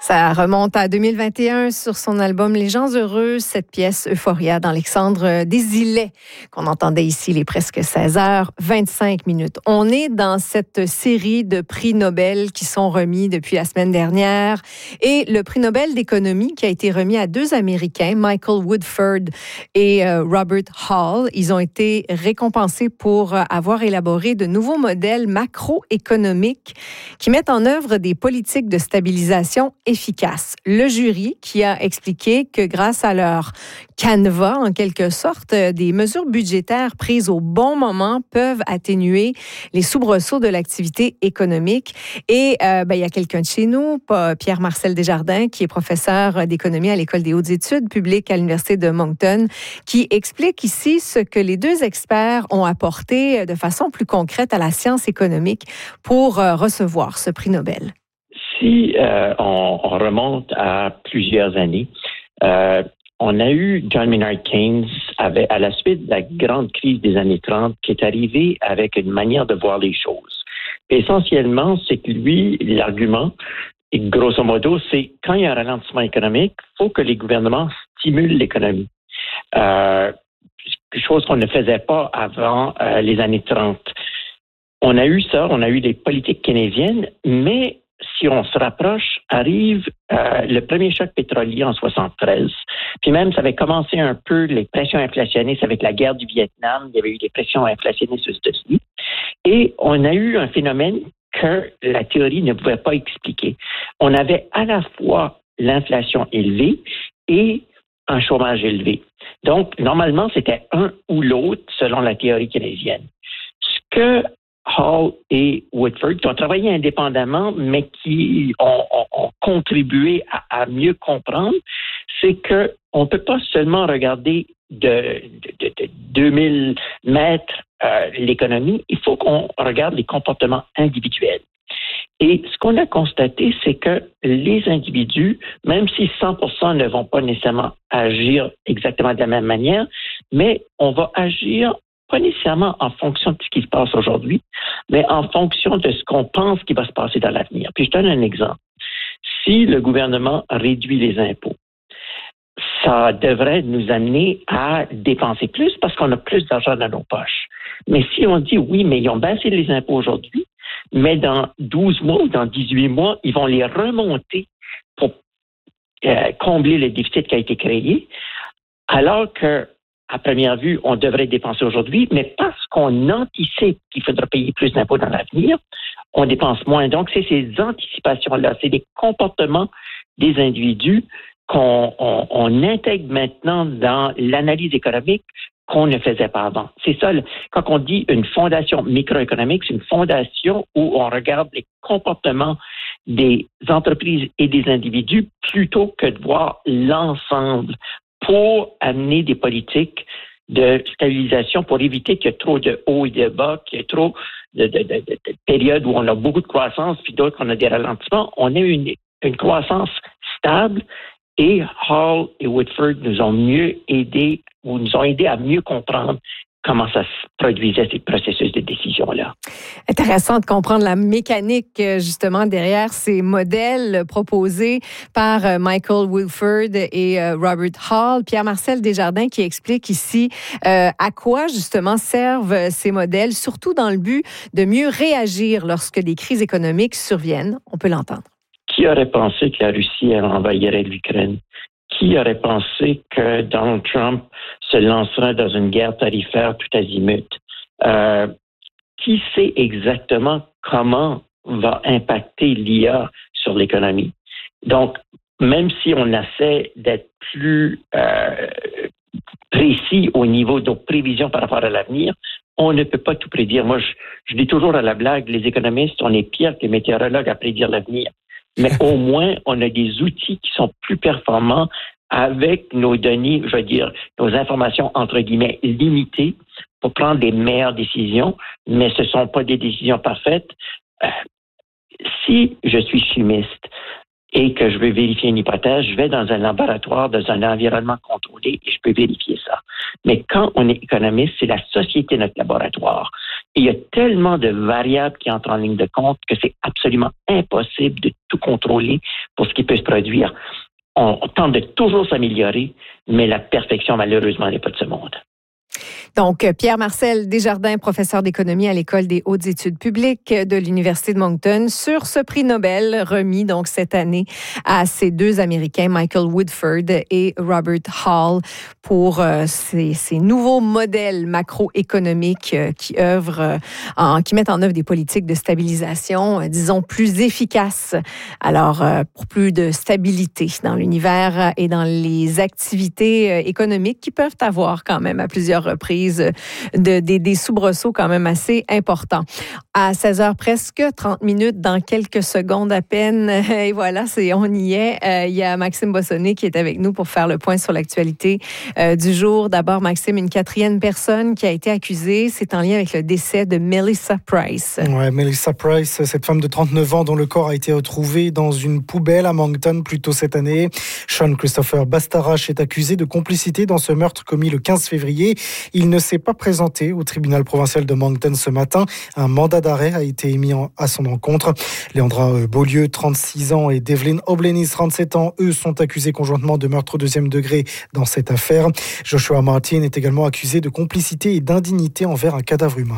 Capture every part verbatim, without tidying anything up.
Ça remonte à deux mille vingt et un sur son album Les gens heureux, cette pièce Euphoria d'Alexandre Desilets qu'on entendait ici les presque seize heures vingt-cinq minutes. On est dans cette série de prix Nobel qui sont remis depuis la semaine dernière et le prix Nobel d'économie qui a été remis à deux Américains, Michael Woodford et euh, Robert Hall. Ils ont été récompensés pour avoir élaboré de nouveaux modèles macroéconomiques qui mettent en œuvre des politiques de stabilisation efficace. Le jury qui a expliqué que grâce à leur canevas, en quelque sorte, des mesures budgétaires prises au bon moment peuvent atténuer les soubresauts de l'activité économique. Et euh, ben, il y a quelqu'un de chez nous, Pierre-Marcel Desjardins, qui est professeur d'économie à l'École des hautes études publiques à l'Université de Moncton, qui explique ici ce que les deux experts ont apporté de façon plus concrète à la science économique pour euh, recevoir ce prix Nobel. Si euh, on, on remonte à plusieurs années, euh, on a eu John Maynard Keynes avec, à la suite de la grande crise des années trente qui est arrivé avec une manière de voir les choses. Et essentiellement, c'est que lui, l'argument, et grosso modo, c'est quand il y a un ralentissement économique, il faut que les gouvernements stimulent l'économie. Euh, chose qu'on ne faisait pas avant euh, les années trente. On a eu ça, on a eu des politiques keynésiennes, mais si on se rapproche, arrive euh, le premier choc pétrolier en soixante-treize. Puis même, ça avait commencé un peu les pressions inflationnistes avec la guerre du Vietnam. Il y avait eu des pressions inflationnistes aux États-Unis. Et on a eu un phénomène que la théorie ne pouvait pas expliquer. On avait à la fois l'inflation élevée et un chômage élevé. Donc, normalement, c'était un ou l'autre selon la théorie keynésienne. Ce que Hall et Woodford, qui ont travaillé indépendamment, mais qui ont, ont, ont contribué à, à mieux comprendre, c'est que on ne peut pas seulement regarder de, de, de, de deux mille mètres euh, l'économie, il faut qu'on regarde les comportements individuels. Et ce qu'on a constaté, c'est que les individus, même si cent pour cent ne vont pas nécessairement agir exactement de la même manière, mais on va agir pas nécessairement en fonction de ce qui se passe aujourd'hui, mais en fonction de ce qu'on pense qui va se passer dans l'avenir. Puis je donne un exemple. Si le gouvernement réduit les impôts, ça devrait nous amener à dépenser plus parce qu'on a plus d'argent dans nos poches. Mais si on dit oui, mais ils ont baissé les impôts aujourd'hui, mais dans douze mois ou dans dix-huit mois, ils vont les remonter pour euh, combler le déficit qui a été créé, alors que à première vue, on devrait dépenser aujourd'hui, mais parce qu'on anticipe qu'il faudra payer plus d'impôts dans l'avenir, on dépense moins. Donc, c'est ces anticipations-là, c'est des comportements des individus qu'on on, on intègre maintenant dans l'analyse économique qu'on ne faisait pas avant. C'est ça, quand on dit une fondation microéconomique, c'est une fondation où on regarde les comportements des entreprises et des individus plutôt que de voir l'ensemble pour amener des politiques de stabilisation, pour éviter qu'il y ait trop de hauts et de bas, qu'il y ait trop de, de, de, de, de périodes où on a beaucoup de croissance, puis d'autres où on a des ralentissements. On a une, une croissance stable et Hall et Woodford nous ont mieux aidé, ou nous ont aidé à mieux comprendre comment ça se produisait, ces processus de décision-là. Intéressant de comprendre la mécanique, justement, derrière ces modèles proposés par Michael Woodford et Robert Hall. Pierre-Marcel Desjardins qui explique ici euh, à quoi, justement, servent ces modèles, surtout dans le but de mieux réagir lorsque des crises économiques surviennent. On peut l'entendre. Qui aurait pensé que la Russie envahirait l'Ukraine? Qui aurait pensé que Donald Trump se lancerait dans une guerre tarifaire tout azimut? Euh, qui sait exactement comment va impacter l'I A sur l'économie? Donc, même si on essaie d'être plus euh, précis au niveau de nos prévisions par rapport à l'avenir, on ne peut pas tout prédire. Moi, je, je dis toujours à la blague, les économistes, on est pire que les météorologues à prédire l'avenir. Mais au moins, on a des outils qui sont plus performants avec nos données, je veux dire, nos informations, entre guillemets, limitées pour prendre des meilleures décisions, mais ce ne sont pas des décisions parfaites. Euh, si je suis chimiste et que je veux vérifier une hypothèse, je vais dans un laboratoire, dans un environnement contrôlé et je peux vérifier ça. Mais quand on est économiste, c'est la société notre laboratoire. il y a tellement de variables qui entrent en ligne de compte que c'est absolument impossible de tout contrôler pour ce qui peut se produire. On, on tente de toujours s'améliorer, mais la perfection, malheureusement, n'est pas de ce monde. Donc, Pierre-Marcel Desjardins, professeur d'économie à l'École des hautes études publiques de l'Université de Moncton, sur ce prix Nobel remis donc cette année à ces deux Américains, Michael Woodford et Robert Hall, pour euh, ces, ces nouveaux modèles macroéconomiques euh, qui œuvrent, euh, en, qui mettent en œuvre des politiques de stabilisation, euh, disons, plus efficaces. Alors, euh, pour plus de stabilité dans l'univers et dans les activités euh, économiques qui peuvent avoir quand même à plusieurs reprises de, des, des soubresauts quand même assez importants. À seize heures presque, trente minutes dans quelques secondes à peine. Et voilà, c'est, on y est. Euh, il y a Maxime Bossonné qui est avec nous pour faire le point sur l'actualité euh, du jour. D'abord, Maxime, une quatrième personne qui a été accusée. C'est en lien avec le décès de Melissa Price. Ouais, Melissa Price, cette femme de trente-neuf ans dont le corps a été retrouvé dans une poubelle à Moncton plus tôt cette année. Sean Christopher Bastarache est accusé de complicité dans ce meurtre commis le quinze février. Il ne s'est pas présenté au tribunal provincial de Moncton ce matin. Un mandat d'arrêt a été émis à son encontre. Léandra Beaulieu, trente-six ans, et Devlin Oblenis, trente-sept ans, eux sont accusés conjointement de meurtre au deuxième degré dans cette affaire. Joshua Martin est également accusé de complicité et d'indignité envers un cadavre humain.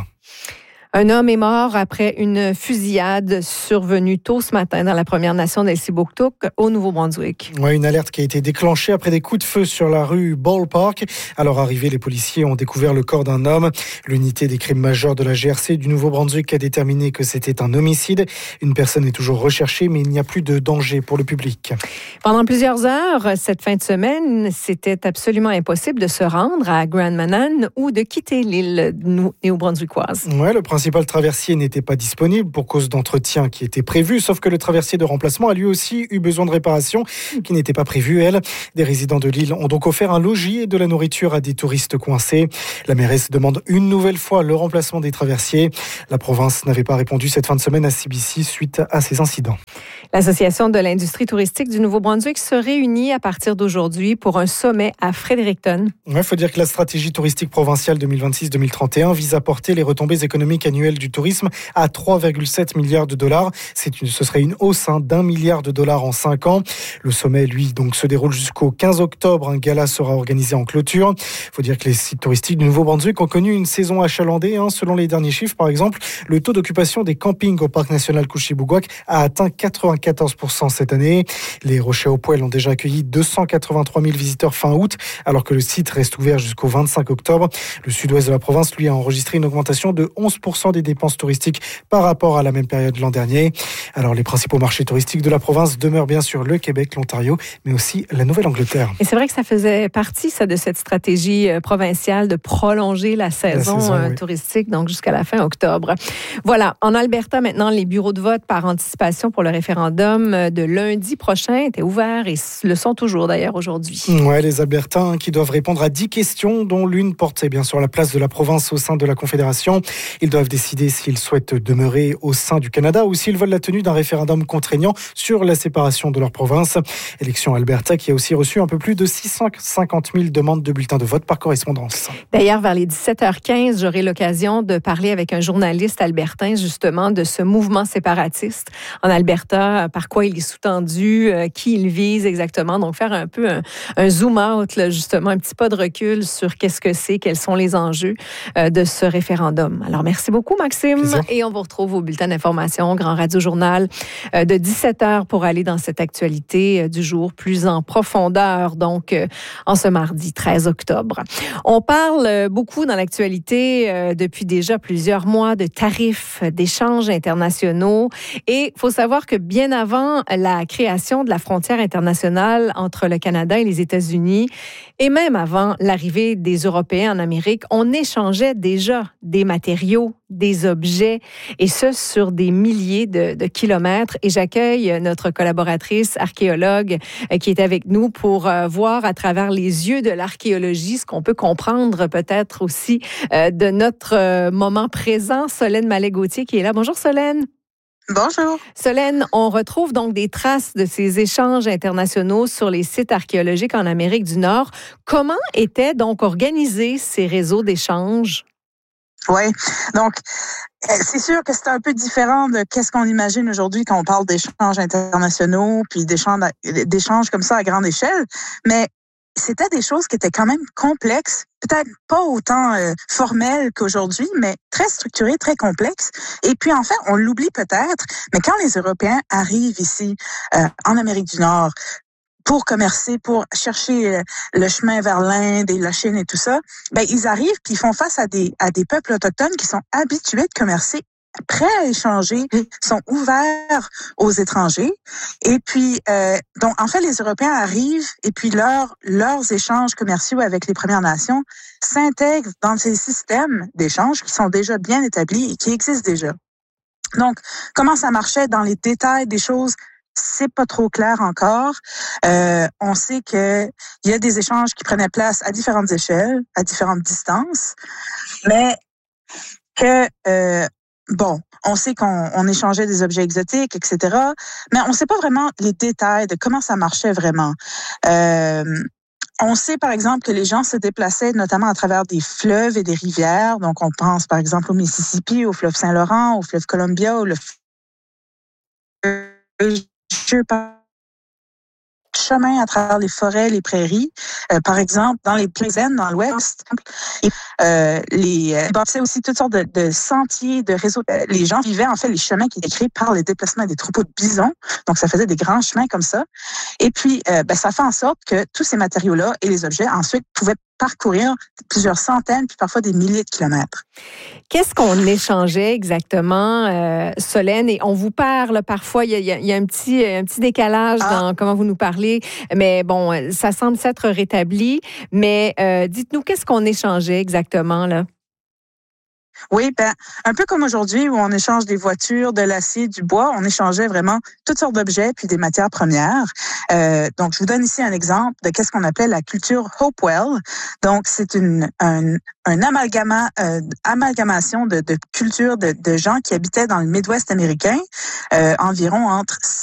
Un homme est mort après une fusillade survenue tôt ce matin dans la Première Nation d'Elsibuktuk au Nouveau-Brunswick. Ouais, une alerte qui a été déclenchée après des coups de feu sur la rue Ballpark. À leur arrivée, les policiers ont découvert le corps d'un homme. L'unité des crimes majeurs de la G R C du Nouveau-Brunswick a déterminé que c'était un homicide. Une personne est toujours recherchée, mais il n'y a plus de danger pour le public. Pendant plusieurs heures, cette fin de semaine, c'était absolument impossible de se rendre à Grand Manan ou de quitter l'île néo-brunswickoise. Ouais, le Le principal traversier n'était pas disponible pour cause d'entretien qui était prévu, sauf que le traversier de remplacement a lui aussi eu besoin de réparations qui n'étaient pas prévues, elle. Des résidents de l'île ont donc offert un logis et de la nourriture à des touristes coincés. La mairesse demande une nouvelle fois le remplacement des traversiers. La province n'avait pas répondu cette fin de semaine à C B C suite à ces incidents. L'Association de l'industrie touristique du Nouveau-Brunswick se réunit à partir d'aujourd'hui pour un sommet à Fredericton. Il faut dire que la stratégie touristique provinciale deux mille vingt-six deux mille trente et un vise à porter les retombées économiques annuelles du tourisme à trois virgule sept milliards de dollars. C'est une, ce serait une hausse hein, d'un milliard de dollars en cinq ans. Le sommet, lui, donc, se déroule jusqu'au quinze octobre. Un gala sera organisé en clôture. Il faut dire que les sites touristiques du Nouveau-Brunswick ont connu une saison achalandée. Hein. Selon les derniers chiffres, par exemple, le taux d'occupation des campings au Parc national Couchibougouac a atteint quatre-vingt-quatorze pour cent cette année. Les Rochers au Poêle ont déjà accueilli deux cent quatre-vingt-trois mille visiteurs fin août, alors que le site reste ouvert jusqu'au vingt-cinq octobre. Le sud-ouest de la province, lui, a enregistré une augmentation de onze pour cent des dépenses touristiques par rapport à la même période l'an dernier. Alors, les principaux marchés touristiques de la province demeurent bien sûr le Québec, l'Ontario, mais aussi la Nouvelle-Angleterre. Et c'est vrai que ça faisait partie, ça, de cette stratégie provinciale de prolonger la saison, la saison euh, oui. touristique, donc jusqu'à la fin octobre. Voilà. En Alberta, maintenant, les bureaux de vote par anticipation pour le référendum de lundi prochain étaient ouverts et le sont toujours d'ailleurs aujourd'hui. Ouais, les Albertains qui doivent répondre à dix questions, dont l'une portait bien sûr la place de la province au sein de la Confédération. Ils doivent décider s'ils souhaitent demeurer au sein du Canada ou s'ils veulent la tenue d'un référendum contraignant sur la séparation de leur province. Élection Alberta qui a aussi reçu un peu plus de six cent cinquante mille demandes de bulletins de vote par correspondance. D'ailleurs, vers les dix-sept heures quinze, j'aurai l'occasion de parler avec un journaliste albertain justement de ce mouvement séparatiste en Alberta, par quoi il est sous-tendu, euh, qui il vise exactement. Donc, faire un peu un, un zoom out, là, justement, un petit pas de recul sur qu'est-ce que c'est, quels sont les enjeux euh, de ce référendum. Alors, merci beaucoup, Maxime. Plaisir. Et on vous retrouve au bulletin d'information Grand Radio Journal euh, de dix-sept heures pour aller dans cette actualité euh, du jour plus en profondeur, donc euh, en ce mardi treize octobre. On parle euh, beaucoup dans l'actualité euh, depuis déjà plusieurs mois de tarifs, d'échanges internationaux. Et il faut savoir que bien avant la création de la frontière internationale entre le Canada et les États-Unis, et même avant l'arrivée des Européens en Amérique, on échangeait déjà des matériaux, des objets, et ce, sur des milliers de, de kilomètres. Et j'accueille notre collaboratrice archéologue euh, qui est avec nous pour euh, voir à travers les yeux de l'archéologie ce qu'on peut comprendre peut-être aussi euh, de notre euh, moment présent. Solène Mallet-Gauthier qui est là. Bonjour Solène. Bonjour. Solène, on retrouve donc des traces de ces échanges internationaux sur les sites archéologiques en Amérique du Nord. Comment étaient donc organisés ces réseaux d'échanges? Oui, donc c'est sûr que c'est un peu différent de qu'est-ce qu'on imagine aujourd'hui quand on parle d'échanges internationaux, puis d'échanges, d'échanges comme ça à grande échelle, mais c'était des choses qui étaient quand même complexes, peut-être pas autant euh, formelles qu'aujourd'hui, mais très structurées, très complexes. Et puis en fait, on l'oublie peut-être, mais quand les Européens arrivent ici, euh, en Amérique du Nord, pour commercer, pour chercher le chemin vers l'Inde et la Chine et tout ça, ben ils arrivent puis ils font face à des à des peuples autochtones qui sont habitués de commercer, prêts à échanger, sont ouverts aux étrangers. Et puis euh, donc en fait les Européens arrivent et puis leurs leurs échanges commerciaux avec les Premières Nations s'intègrent dans ces systèmes d'échanges qui sont déjà bien établis et qui existent déjà. Donc comment ça marchait dans les détails des choses? C'est pas trop clair encore. Euh, on sait que il y a des échanges qui prenaient place à différentes échelles, à différentes distances, mais que euh, bon, on sait qu'on on échangeait des objets exotiques, et cetera. Mais on sait pas vraiment les détails de comment ça marchait vraiment. Euh, On sait, par exemple, que les gens se déplaçaient notamment à travers des fleuves et des rivières. Donc, on pense, par exemple, au Mississippi, au fleuve Saint-Laurent, au fleuve Columbia, ou le chemin à travers les forêts, les prairies, euh, par exemple dans les plaines dans l'Ouest. Et, euh, les euh, bâtissaient aussi toutes sortes de, de sentiers, de réseaux. Euh, les gens vivaient en fait les chemins qui étaient créés par les déplacements des troupeaux de bisons. Donc ça faisait des grands chemins comme ça. Et puis euh, ben, ça fait en sorte que tous ces matériaux-là et les objets ensuite pouvaient parcourir plusieurs centaines, puis parfois des milliers de kilomètres. Qu'est-ce qu'on échangeait exactement, euh, Solène? Et on vous parle parfois, il y a, il y a un, petit, un petit décalage ah. dans comment vous nous parlez, mais bon, ça semble s'être rétabli. Mais euh, dites-nous, qu'est-ce qu'on échangeait exactement, là? Oui, ben un peu comme aujourd'hui où on échange des voitures, de l'acier, du bois, on échangeait vraiment toutes sortes d'objets puis des matières premières. Euh, donc, je vous donne ici un exemple de qu'est-ce qu'on appelait la culture Hopewell. Donc, c'est une un, un amalgama, euh, amalgamation de, de cultures de, de gens qui habitaient dans le Midwest américain, euh, environ entre